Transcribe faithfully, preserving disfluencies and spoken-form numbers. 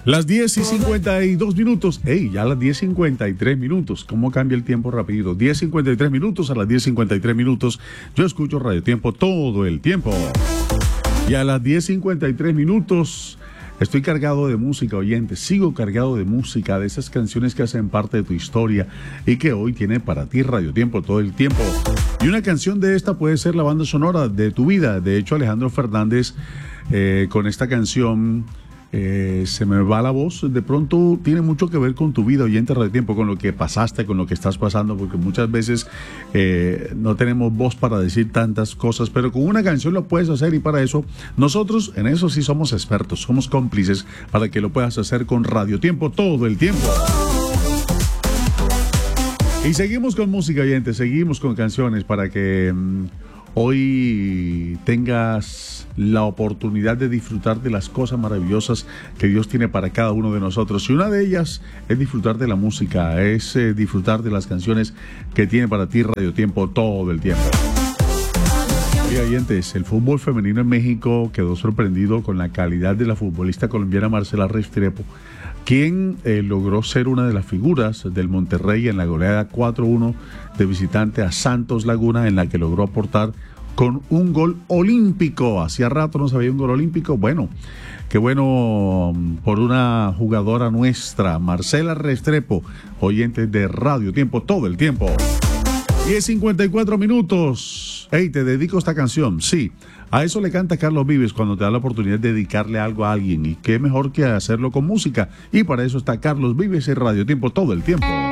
Las diez y cincuenta y dos minutos. ¡Ey! Ya las diez y cincuenta y tres minutos. ¿Cómo cambia el tiempo rapidito? diez y cincuenta y tres minutos. A las diez y cincuenta y tres minutos yo escucho Radio Tiempo todo el tiempo. Y a las diez y cincuenta y tres minutos estoy cargado de música, oyentes. Sigo cargado de música, de esas canciones que hacen parte de tu historia y que hoy tiene para ti Radio Tiempo todo el tiempo. Y una canción de esta puede ser la banda sonora de tu vida. De hecho, Alejandro Fernández eh, con esta canción... Eh, se me va la voz, de pronto tiene mucho que ver con tu vida, oyente de Radio Tiempo, con lo que pasaste, con lo que estás pasando, porque muchas veces eh, no tenemos voz para decir tantas cosas, pero con una canción lo puedes hacer, y para eso nosotros en eso sí somos expertos, somos cómplices para que lo puedas hacer con Radio Tiempo todo el tiempo. Y seguimos con música, oyente, seguimos con canciones para que mmm, hoy tengas la oportunidad de disfrutar de las cosas maravillosas que Dios tiene para cada uno de nosotros. Y una de ellas es disfrutar de la música, es eh, disfrutar de las canciones que tiene para ti Radio Tiempo todo el tiempo. Y oyentes, el fútbol femenino en México quedó sorprendido con la calidad de la futbolista colombiana Marcela Restrepo, quien eh, logró ser una de las figuras del Monterrey en la goleada cuatro uno de visitante a Santos Laguna, en la que logró aportar con un gol olímpico. Hacía rato no se veía un gol olímpico. Bueno, qué bueno por una jugadora nuestra, Marcela Restrepo, oyente de Radio Tiempo todo el tiempo. diez y cincuenta y cuatro minutos. Hey, te dedico esta canción. Sí, a eso le canta Carlos Vives cuando te da la oportunidad de dedicarle algo a alguien. Y qué mejor que hacerlo con música. Y para eso está Carlos Vives en Radio Tiempo todo el tiempo.